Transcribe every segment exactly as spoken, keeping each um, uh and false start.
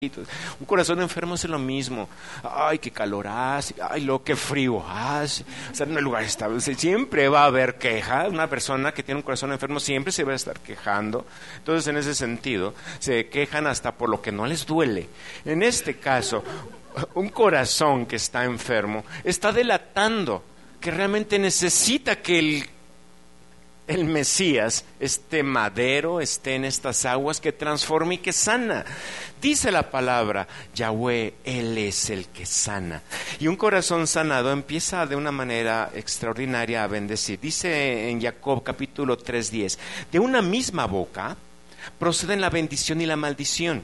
Un corazón enfermo es lo mismo. Ay, qué calor hace. Ay, lo que frío hace. O sea, no hay lugar estable. Siempre va a haber queja. Una persona que tiene un corazón enfermo siempre se va a estar quejando. Entonces, en ese sentido, se quejan hasta por lo que no les duele. En este caso, un corazón que está enfermo está delatando que realmente necesita que el el Mesías, este madero, esté en estas aguas, que transforma y que sana. Dice la palabra, Yahweh, Él es el que sana. Y un corazón sanado empieza de una manera extraordinaria a bendecir. Dice en Jacob capítulo tres, diez, de una misma boca proceden la bendición y la maldición.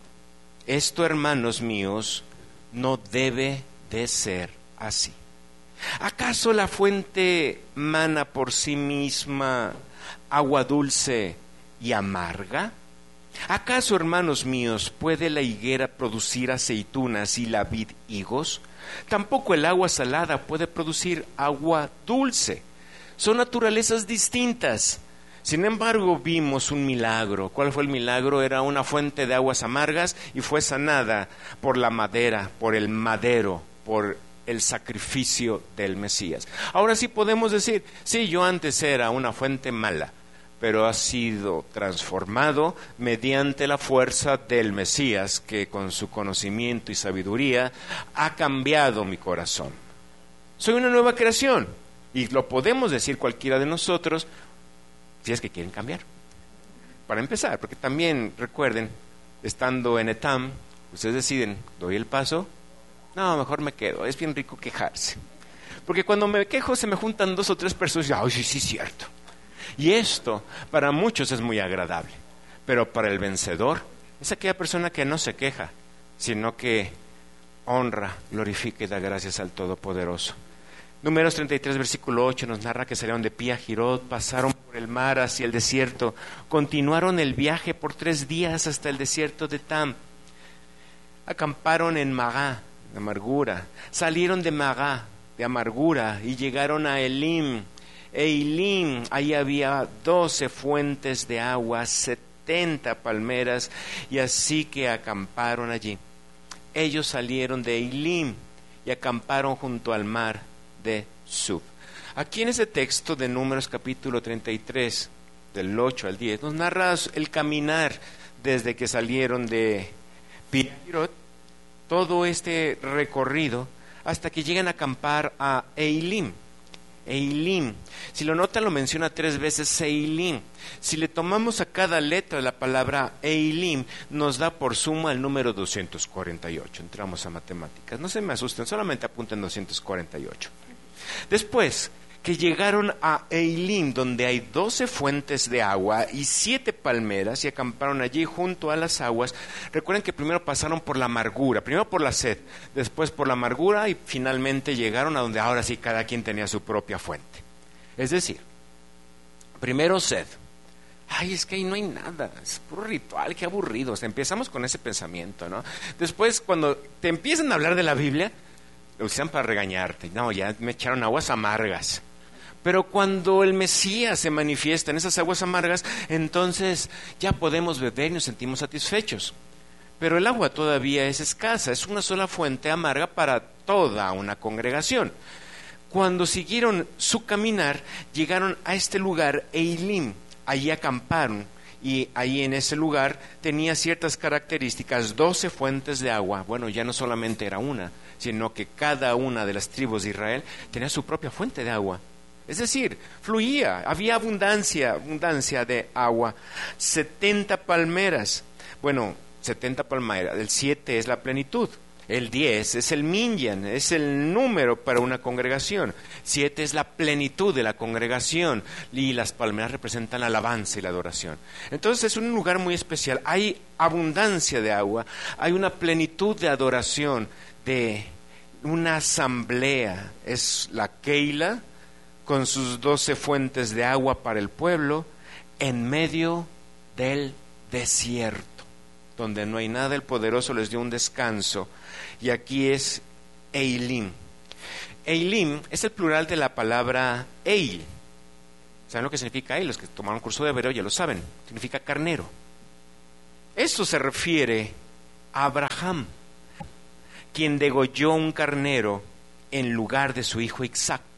Esto, hermanos míos, no debe de ser así. ¿Acaso la fuente mana por sí misma agua dulce y amarga? ¿Acaso, hermanos míos, puede la higuera producir aceitunas y la vid higos? Tampoco el agua salada puede producir agua dulce. Son naturalezas distintas. Sin embargo, vimos un milagro. ¿Cuál fue el milagro? Era una fuente de aguas amargas y fue sanada por la madera, por el madero, por el sacrificio del Mesías. Ahora sí podemos decir, sí, yo antes era una fuente mala, pero ha sido transformado mediante la fuerza del Mesías, que con su conocimiento y sabiduría ha cambiado mi corazón. Soy una nueva creación, y lo podemos decir cualquiera de nosotros, si es que quieren cambiar. Para empezar, porque también recuerden, estando en Etam, ustedes deciden, ¿doy el paso? No, mejor me quedo. Es bien rico quejarse. Porque cuando me quejo se me juntan dos o tres personas y ay, sí, sí, cierto. Y esto para muchos es muy agradable. Pero para el vencedor es aquella persona que no se queja, sino que honra, glorifica y da gracias al Todopoderoso. Números treinta y tres, versículo ocho nos narra que salieron de Pi Hahirot, pasaron por el mar hacia el desierto, continuaron el viaje por tres días hasta el desierto de Tam. Acamparon en Magá, de amargura, salieron de Magá, de amargura, y llegaron a Elim. Eilim, ahí había doce fuentes de agua, setenta palmeras, y así que acamparon allí. Ellos salieron de Eilim y acamparon junto al mar de Suf. Aquí en ese texto de Números capítulo treinta y tres, del ocho al diez, nos narra el caminar desde que salieron de Pi Hahirot, todo este recorrido hasta que llegan a acampar a Eilim. Eilim, si lo notan, lo menciona tres veces Eilim. Si le tomamos a cada letra de la palabra Eilim, nos da por suma el número doscientos cuarenta y ocho. Entramos a matemáticas. No se me asusten, solamente apunten doscientos cuarenta y ocho. Después que llegaron a Eilim, donde hay doce fuentes de agua y siete palmeras, y acamparon allí junto a las aguas. Recuerden que primero pasaron por la amargura, primero por la sed, después por la amargura, y finalmente llegaron a donde ahora sí cada quien tenía su propia fuente. Es decir, primero sed. Ay, es que ahí no hay nada, es puro ritual, qué aburrido. O sea, empezamos con ese pensamiento, ¿no? Después, cuando te empiezan a hablar de la Biblia, lo usan para regañarte. No, ya me echaron aguas amargas. Pero cuando el Mesías se manifiesta en esas aguas amargas, entonces ya podemos beber y nos sentimos satisfechos. Pero el agua todavía es escasa, es una sola fuente amarga para toda una congregación. Cuando siguieron su caminar, llegaron a este lugar, Eilim. Allí acamparon, y ahí en ese lugar tenía ciertas características, doce fuentes de agua. Bueno, ya no solamente era una, sino que cada una de las tribus de Israel tenía su propia fuente de agua. Es decir, fluía, había abundancia, abundancia de agua. setenta palmeras. Bueno, setenta palmeras, el siete es la plenitud. El diez es el minyan, es el número para una congregación. siete es la plenitud de la congregación, y las palmeras representan la alabanza y la adoración. Entonces es un lugar muy especial. Hay abundancia de agua, hay una plenitud de adoración, de una asamblea. Es la Keila, con sus doce fuentes de agua para el pueblo, en medio del desierto, donde no hay nada. El Poderoso les dio un descanso, y aquí es Eilim. Eilim es el plural de la palabra Eil. ¿Saben lo que significa Eil? Los que tomaron curso de hebreo ya lo saben. Significa carnero. Esto se refiere Abraham, quien degolló un carnero en lugar de su hijo Isaac.